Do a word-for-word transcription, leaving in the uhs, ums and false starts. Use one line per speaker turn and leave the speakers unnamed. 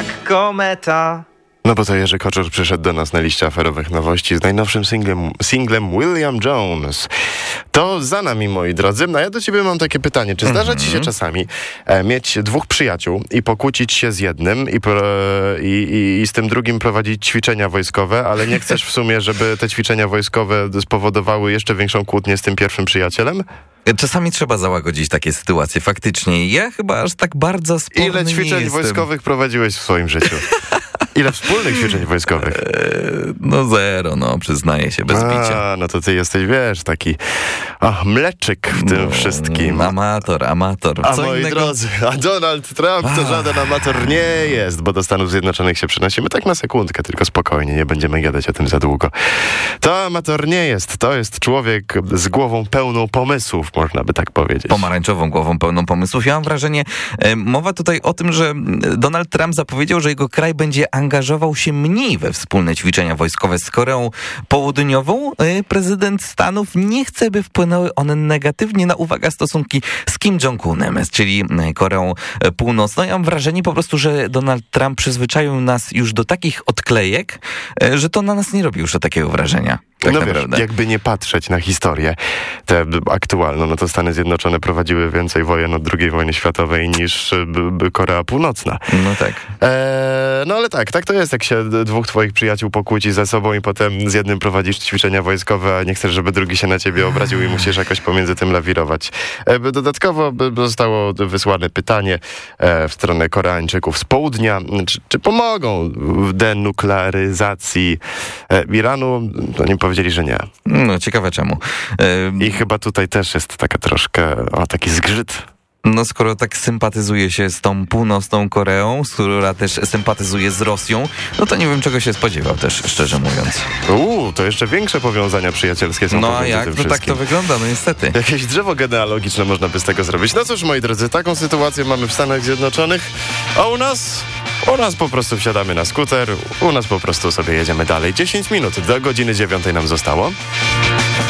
jak kometa.
No bo to Jerzy Koczor przyszedł do nas na liście aferowych nowości z najnowszym singlem, singlem William Jones. To za nami, moi drodzy. No ja do ciebie mam takie pytanie. Czy zdarza ci się czasami e, mieć dwóch przyjaciół i pokłócić się z jednym i, pro, i, i, i z tym drugim prowadzić ćwiczenia wojskowe, ale nie chcesz w sumie, żeby te ćwiczenia wojskowe spowodowały jeszcze większą kłótnię z tym pierwszym przyjacielem?
Czasami trzeba załagodzić takie sytuacje, faktycznie. Ja chyba aż tak bardzo sporny
Ile ćwiczeń
nie jestem.
wojskowych prowadziłeś w swoim życiu? Ile wspólnych ćwiczeń wojskowych?
Eee, no zero, no przyznaję się, bez
A,
bicia.
no to ty jesteś, wiesz, taki ach, mleczyk w tym
No,
wszystkim.
Amator, amator.
A
Co
moi
innego...
drodzy, a Donald Trump to
A.
żaden amator nie jest, bo do Stanów Zjednoczonych się przenosimy tak na sekundkę, tylko spokojnie, nie będziemy gadać o tym za długo. To amator nie jest, to jest człowiek z głową pełną pomysłów, można by tak powiedzieć.
Pomarańczową głową pełną pomysłów. Ja mam wrażenie, e, mowa tutaj o tym, że Donald Trump zapowiedział, że jego kraj będzie angażował się mniej we wspólne ćwiczenia wojskowe z Koreą Południową. E, prezydent Stanów nie chce, by wpłynęły one negatywnie na, uwaga, stosunki z Kim Jong-unem, czyli Koreą Północną. Ja mam wrażenie po prostu, że Donald Trump przyzwyczaił nas już do takich odklejek, e, że to na nas nie robi już takiego wrażenia. Tak
no
naprawdę.
wiesz, jakby nie patrzeć na historię tę aktualną, no to Stany Zjednoczone prowadziły więcej wojen od drugiej wojny światowej niż b, b, Korea Północna.
No tak.
Eee, no ale tak, tak to jest, jak się dwóch twoich przyjaciół pokłóci ze sobą i potem z jednym prowadzisz ćwiczenia wojskowe, a nie chcesz, żeby drugi się na ciebie obraził i musisz jakoś pomiędzy tym lawirować. E, dodatkowo b, zostało wysłane pytanie e, w stronę Koreańczyków z południa, czy, czy pomogą w denuklearyzacji e, Iranu? To nie powiedzieli, że nie.
No ciekawe czemu. E,
I chyba tutaj też jest taka troszkę, o taki zgrzyt.
No skoro tak sympatyzuje się z tą północną Koreą, która też sympatyzuje z Rosją, no to nie wiem, czego się spodziewał też, szczerze mówiąc.
Uuu, to jeszcze większe powiązania przyjacielskie są
No a
pomiędzy
jak?
tym
To tak
wszystkim.
to wygląda, no niestety.
Jakieś drzewo genealogiczne można by z tego zrobić. No cóż, moi drodzy, taką sytuację mamy w Stanach Zjednoczonych, a u nas? U nas po prostu wsiadamy na skuter, u nas po prostu sobie jedziemy dalej. dziesięć minut do godziny dziewiątej nam zostało.